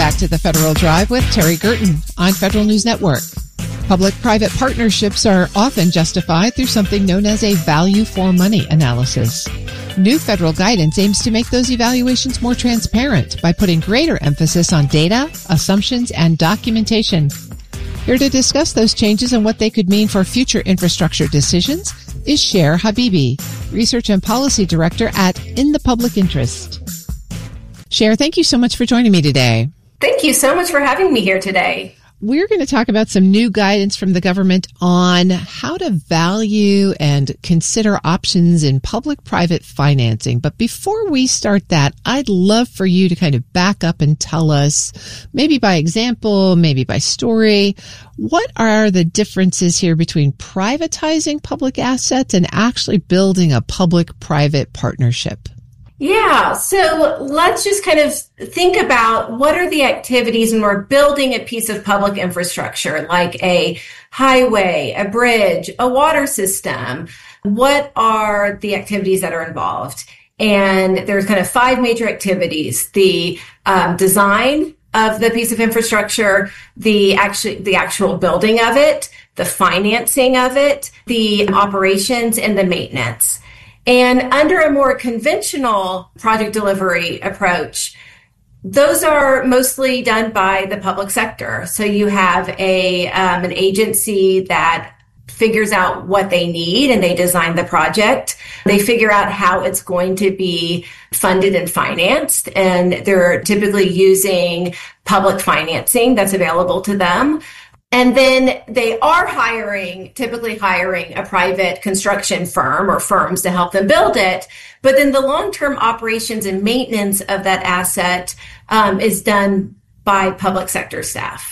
back to the Federal Drive with Terry Gerton on Federal News Network. Public-private partnerships are often justified through something known as a value for money analysis. New federal guidance aims to make those evaluations more transparent by putting greater emphasis on data, assumptions, and documentation. Here to discuss those changes and what they could mean for future infrastructure decisions is Cher Habibi, Research and Policy Director at In the Public Interest. Cher, thank you so much for joining me today. Thank you so much for having me here today. We're going to talk about some new guidance from the government on how to value and consider options in public-private financing. But before we start that, I'd love for you to kind of back up and tell us, maybe by example, maybe by story, what are the differences here between privatizing public assets and actually building a public-private partnership? Yeah, so let's just kind of think about what are the activities when we're building a piece of public infrastructure, like a highway, a bridge, a water system. What are the activities that are involved? And there's kind of 5 major activities: the design of the piece of infrastructure, the actual building of it, the financing of it, the operations, and the maintenance. And under a more conventional project delivery approach, those are mostly done by the public sector. So you have an agency that figures out what they need and they design the project. They figure out how it's going to be funded and financed, and they're typically using public financing that's available to them. And then they are typically hiring a private construction firm or firms to help them build it. But then the long-term operations and maintenance of that asset is done by public sector staff.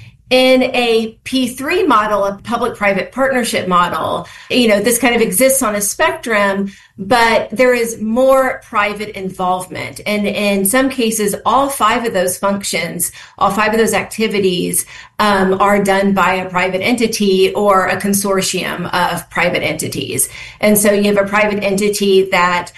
In a P3 model, a public-private partnership model, this kind of exists on a spectrum, but there is more private involvement. And in some cases, all 5 of those functions, all 5 of those activities are done by a private entity or a consortium of private entities. And so you have a private entity that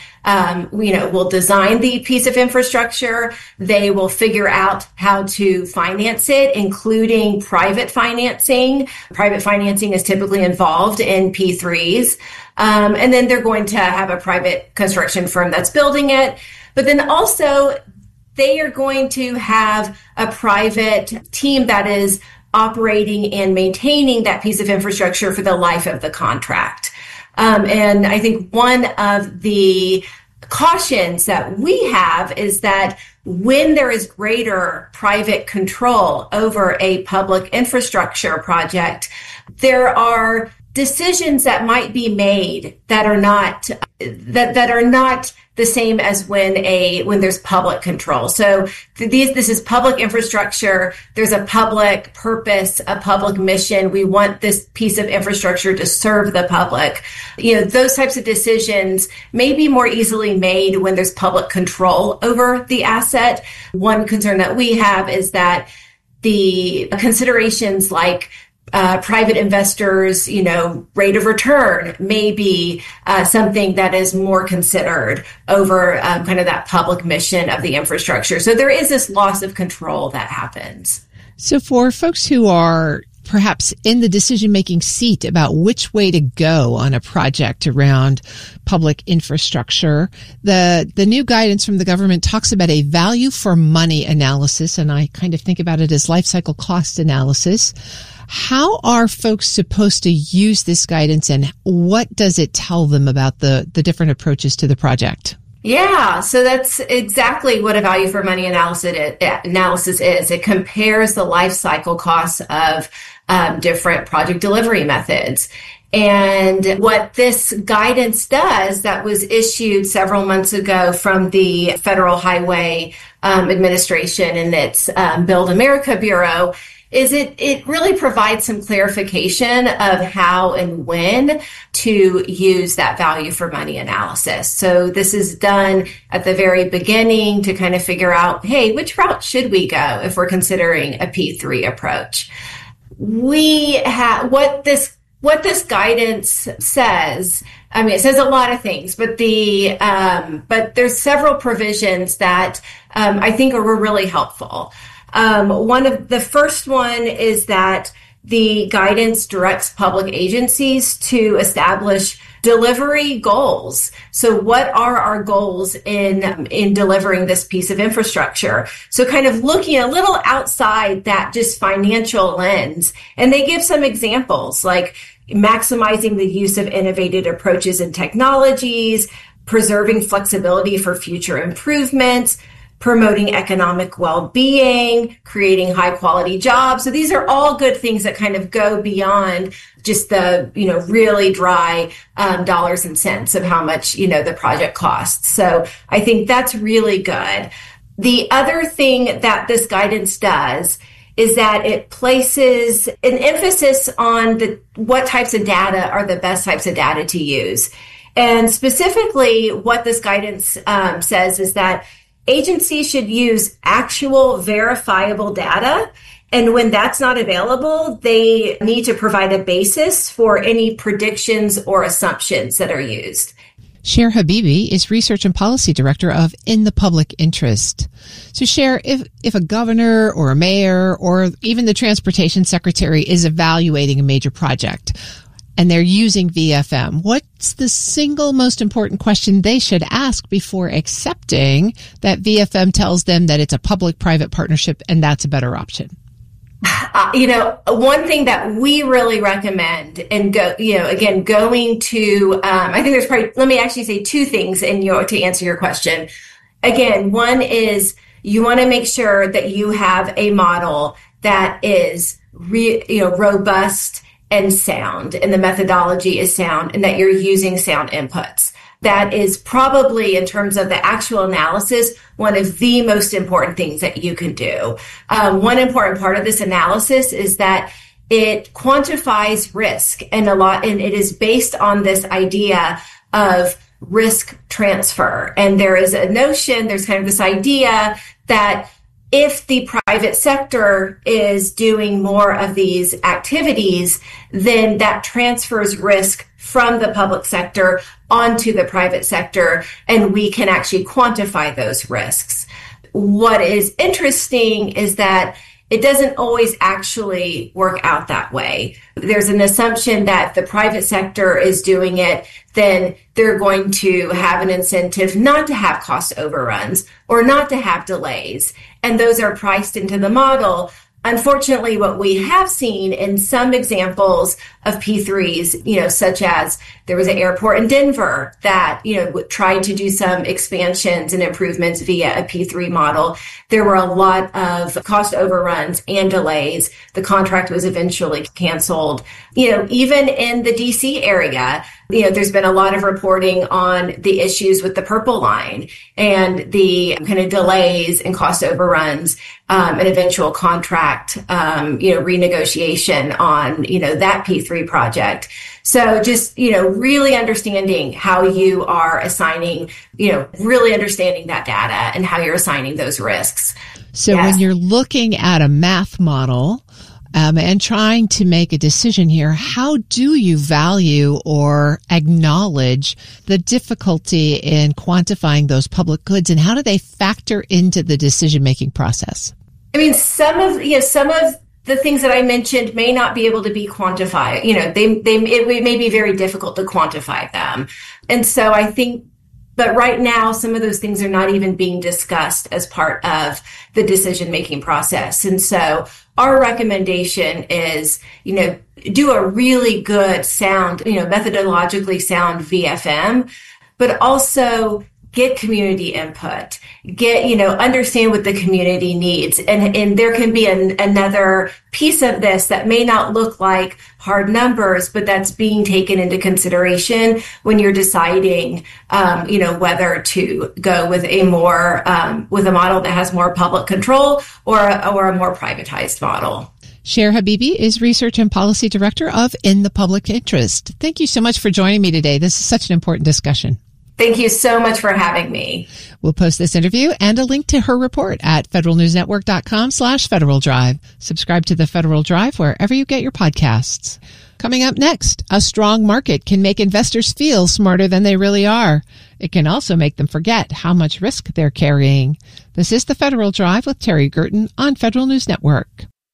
will design the piece of infrastructure. They will figure out how to finance it, including private financing. Private financing is typically involved in P3s. And then they're going to have a private construction firm that's building it. But then also they are going to have a private team that is operating and maintaining that piece of infrastructure for the life of the contract. And I think one of the cautions that we have is that when there is greater private control over a public infrastructure project, there are decisions that might be made that are not the same as when there's public control. So this is public infrastructure. There's a public purpose, a public mission. We want this piece of infrastructure to serve the public. Those types of decisions may be more easily made when there's public control over the asset. One concern that we have is that the considerations like private investors, rate of return may be something that is more considered over kind of that public mission of the infrastructure. So there is this loss of control that happens. So for folks who are perhaps in the decision-making seat about which way to go on a project around public infrastructure, the new guidance from the government talks about a value for money analysis, and I kind of think about it as life cycle cost analysis. How are folks supposed to use this guidance, and what does it tell them about the different approaches to the project? Yeah, so that's exactly what a value for money analysis is. It compares the life cycle costs of different project delivery methods. And what this guidance does, that was issued several months ago from the Federal Highway Administration and its Build America Bureau, is it really provides some clarification of how and when to use that value for money analysis. So this is done at the very beginning to kind of figure out, hey, which route should we go if we're considering a P3 approach? What this guidance says, it says a lot of things, but there's several provisions that I think were really helpful. One of the first one is that the guidance directs public agencies to establish delivery goals. So what are our goals in delivering this piece of infrastructure? So kind of looking a little outside that just financial lens. And they give some examples like maximizing the use of innovative approaches and technologies, preserving flexibility for future improvements, promoting economic well-being, creating high-quality jobs. So these are all good things that kind of go beyond just the, really dry dollars and cents of how much, the project costs. So I think that's really good. The other thing that this guidance does is that it places an emphasis on what types of data are the best types of data to use. And specifically, what this guidance says is that agencies should use actual verifiable data. And when that's not available, they need to provide a basis for any predictions or assumptions that are used. Cher Habibi is Research and Policy Director of In the Public Interest. So Cher, if a governor or a mayor or even the transportation secretary is evaluating a major project and they're using VFM, what's the single most important question they should ask before accepting that VFM tells them that it's a public-private partnership and that's a better option? One thing that we really recommend and going to, I think there's probably, let me actually say two things to answer your question. Again, one is you want to make sure that you have a model that is, robust and sound, and the methodology is sound, and that you're using sound inputs. That is probably, in terms of the actual analysis, one of the most important things that you can do. One important part of this analysis is that it quantifies risk, and it is based on this idea of risk transfer. And there's kind of this idea that if the private sector is doing more of these activities, then that transfers risk from the public sector onto the private sector, and we can actually quantify those risks. What is interesting is that it doesn't always actually work out that way. There's an assumption that the private sector is doing it, then they're going to have an incentive not to have cost overruns or not to have delays. And those are priced into the model. Unfortunately, what we have seen in some examples of P3s, such as there was an airport in Denver that, tried to do some expansions and improvements via a P3 model. There were a lot of cost overruns and delays. The contract was eventually canceled. Even in the DC area, there's been a lot of reporting on the issues with the Purple Line and the kind of delays and cost overruns, an eventual contract, renegotiation on, that P3 project. So just, really understanding how you are assigning, really understanding that data and how you're assigning those risks. So When you're looking at a math model, and trying to make a decision here, how do you value or acknowledge the difficulty in quantifying those public goods, and how do they factor into the decision-making process? I mean, some of the things that I mentioned may not be able to be quantified. It may be very difficult to quantify them. And so I think, but right now, some of those things are not even being discussed as part of the decision-making process. And so our recommendation is, do a really good sound, methodologically sound VFM, but also get community input, understand what the community needs. And there can be another piece of this that may not look like hard numbers, but that's being taken into consideration when you're deciding, whether to go with a more, with a model that has more public control or a more privatized model. Cher Habibi is Research and Policy Director of In the Public Interest. Thank you so much for joining me today. This is such an important discussion. Thank you so much for having me. We'll post this interview and a link to her report at federalnewsnetwork.com/Federal Drive. Subscribe to the Federal Drive wherever you get your podcasts. Coming up next, a strong market can make investors feel smarter than they really are. It can also make them forget how much risk they're carrying. This is the Federal Drive with Terry Gerton on Federal News Network.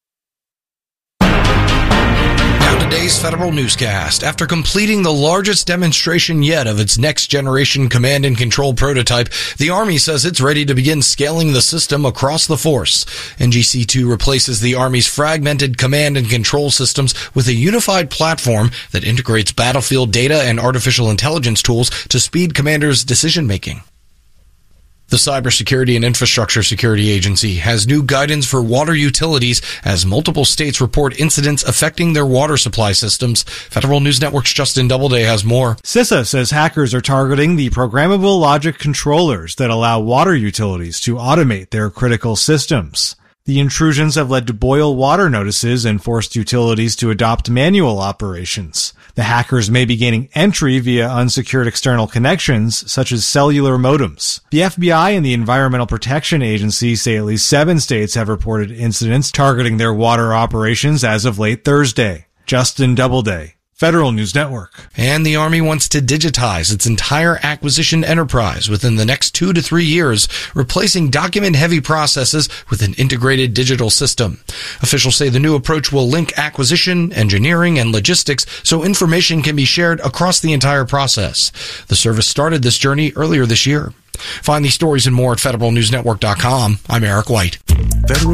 Now today's Federal Newscast. After completing the largest demonstration yet of its next-generation command and control prototype, the Army says it's ready to begin scaling the system across the force. NGC-2 replaces the Army's fragmented command and control systems with a unified platform that integrates battlefield data and artificial intelligence tools to speed commanders' decision-making. The Cybersecurity and Infrastructure Security Agency has new guidance for water utilities as multiple states report incidents affecting their water supply systems. Federal News Network's Justin Doubleday has more. CISA says hackers are targeting the programmable logic controllers that allow water utilities to automate their critical systems. The intrusions have led to boil water notices and forced utilities to adopt manual operations. The hackers may be gaining entry via unsecured external connections, such as cellular modems. The FBI and the Environmental Protection Agency say at least 7 states have reported incidents targeting their water operations as of late Thursday. Justin Doubleday, Federal News Network. And the Army wants to digitize its entire acquisition enterprise within the next 2 to 3 years, replacing document-heavy processes with an integrated digital system. Officials say the new approach will link acquisition, engineering, and logistics so information can be shared across the entire process. The service started this journey earlier this year. Find these stories and more at federalnewsnetwork.com. I'm Eric White.